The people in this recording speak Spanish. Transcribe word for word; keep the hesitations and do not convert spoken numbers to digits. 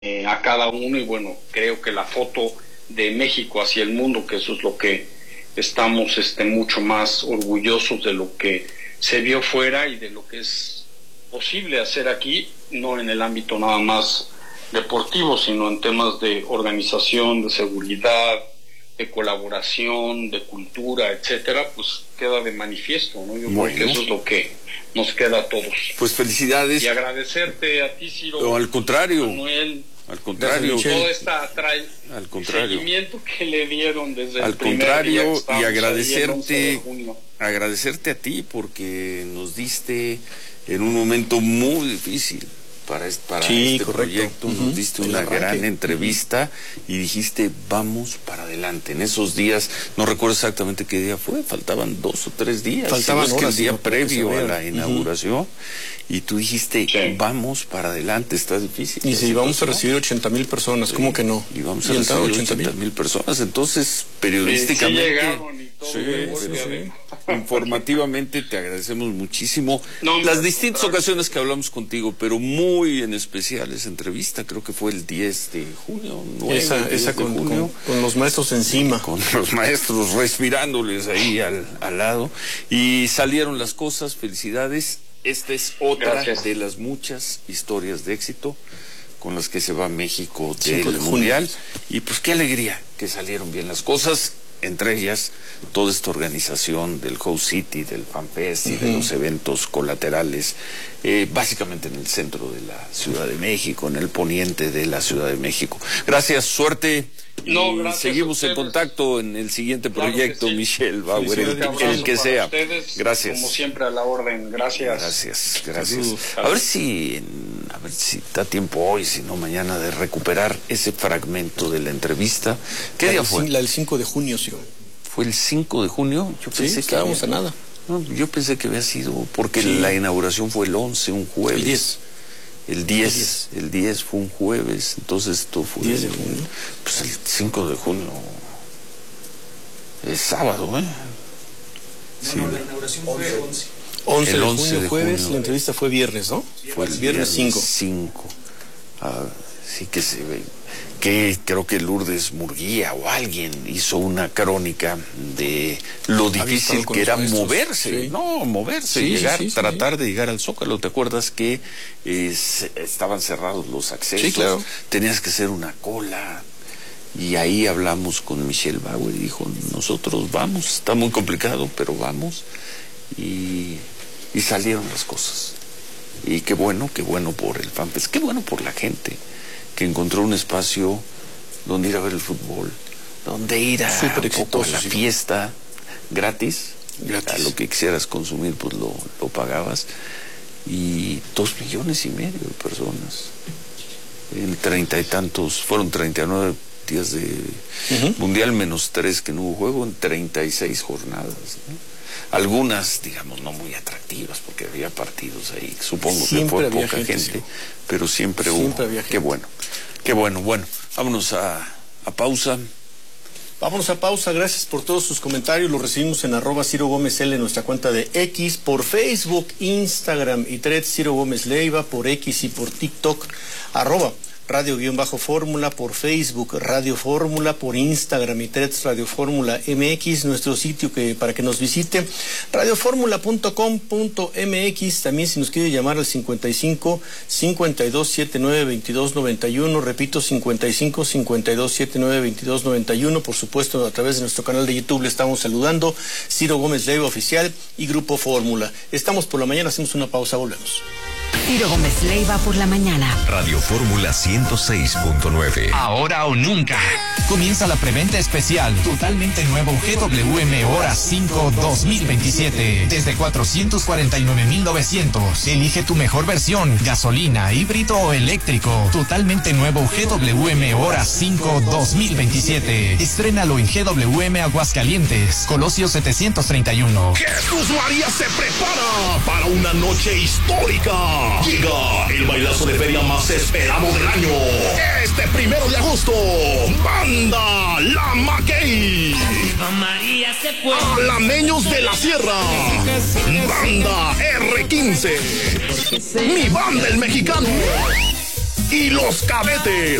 eh, a cada uno, y bueno, creo que la foto de México hacia el mundo, que eso es lo que estamos este, mucho más orgullosos de lo que se vio fuera y de lo que es posible hacer aquí, no en el ámbito nada más deportivo, sino en temas de organización, de seguridad, de colaboración, de cultura, etcétera, pues queda de manifiesto, ¿no? Yo bueno. creo que eso es lo que nos queda a todos. Pues felicidades. Y agradecerte a ti, Ciro. O al contrario. Manuel, al contrario. todo este tra- al contrario. seguimiento que le dieron desde al el primer contrario, día que estábamos y agradecerte, ahí el once de junio. agradecerte a ti porque nos diste en un momento muy difícil para, para sí, este correcto. proyecto, uh-huh. Nos diste una gran entrevista uh-huh. Y dijiste, vamos para adelante. En esos días, no recuerdo exactamente qué día fue, faltaban dos o tres días. Faltaban si no es horas, que el día no, previo a la uh-huh. inauguración, y tú dijiste, sí. Vamos para adelante, está difícil. Y si vamos a recibir ochenta mil personas, sí. ¿Cómo que no? Y vamos a recibir ochenta mil personas, entonces, periodísticamente... Sí, sí llegaron y todo, sí, sí, sí, sí. Informativamente te agradecemos muchísimo no, las no, distintas no, ocasiones que hablamos contigo, pero muy en especial esa entrevista, creo que fue el diez de junio, nueve, esa, esa con, junio, con, con los maestros encima, con los maestros respirándoles ahí al, al lado, y salieron las cosas. Felicidades. Esta es otra Gracias. De las muchas historias de éxito con las que se va México del Mundial, y pues qué alegría que salieron bien las cosas, entre ellas toda esta organización del Host City, del FanFest y uh-huh. de los eventos colaterales, eh, básicamente en el centro de la Ciudad de México, en el poniente de la Ciudad de México. Gracias, suerte. No, y gracias seguimos en contacto en el siguiente proyecto, claro sí. Michelle Bauer, el, el que sea. Ustedes, gracias. Como siempre a la orden, gracias. Gracias, gracias. A ver si, a ver si da tiempo hoy, si no mañana, de recuperar ese fragmento de la entrevista. ¿Qué la día del, fue? La del cinco de junio, sí. ¿Fue el cinco de junio? Yo pensé sí, que estábamos había, a nada. No, yo pensé que había sido, porque sí. La inauguración fue el once, un jueves. El diez. El diez, el diez fue un jueves, entonces esto fue... diez de junio. Pues el cinco de junio es sábado, ¿eh? Sí. No, no, la inauguración fue el once. once el de once junio, de jueves, junio. La entrevista fue viernes, ¿no? Fue el viernes cinco. Ah, sí que se ve, que creo que Lourdes Murguía o alguien hizo una crónica de lo difícil que era moverse, sí. no, moverse, sí, llegar, sí, sí, tratar sí. de llegar al Zócalo. ¿Te acuerdas que eh, se, estaban cerrados los accesos? Sí, claro. Tenías que hacer una cola. Y ahí hablamos con Michelle Bauer y dijo, nosotros vamos, está muy complicado, pero vamos. Y, y salieron las cosas. Y qué bueno, qué bueno por el FanFest, qué bueno por la gente que encontró un espacio donde ir a ver el fútbol, donde ir a, Súper exitoso, a la sí. fiesta gratis, gratis, a lo que quisieras consumir pues lo, lo pagabas, y dos millones y medio de personas en treinta y tantos, fueron treinta y nueve días de uh-huh. mundial, menos tres que no hubo juego, en treinta y seis jornadas, ¿no? Algunas, digamos, no muy atractivas, porque había partidos ahí, supongo siempre que fue poca gente, gente sí. pero siempre, siempre hubo. Había gente. Qué bueno, qué bueno, bueno, vámonos a, a pausa. Vámonos a pausa, gracias por todos sus comentarios, los recibimos en arroba Ciro Gómez L, en nuestra cuenta de X, por Facebook, Instagram y Threads, Ciro Gómez Leiva, por X y por TikTok, arroba Radio-Fórmula, por Facebook Radio Fórmula, por Instagram y Threads Radio Fórmula M X, nuestro sitio que para que nos visite, radio fórmula punto com punto m x, también si nos quiere llamar al cincuenta y cinco, cincuenta y dos, setenta y nueve, veintidós noventa y uno, repito, cincuenta y cinco, cincuenta y dos, setenta y nueve, veintidós noventa y uno, por supuesto a través de nuestro canal de YouTube le estamos saludando, Ciro Gómez Leiva Oficial y Grupo Fórmula. Estamos por la mañana, hacemos una pausa, volvemos. Ciro Gómez Leiva por la mañana. Radio Fórmula ciento seis punto nueve. Ahora o nunca. Comienza la preventa especial. Totalmente nuevo G W M Hora cinco dos mil veintisiete. Desde cuatrocientos cuarenta y nueve mil novecientos. Elige tu mejor versión. Gasolina, híbrido o eléctrico. Totalmente nuevo G W M Hora cinco dos mil veintisiete. Estrénalo en G W M Aguascalientes. Colosio setecientos treinta y uno. Jesús María se prepara para una noche histórica. Llega el bailazo de feria más esperado del año. Este primero de agosto, Banda La Maguey. María se fue. Alameños de la Sierra. Banda R quince. Mi Banda el Mexicano. y Los Cadetes.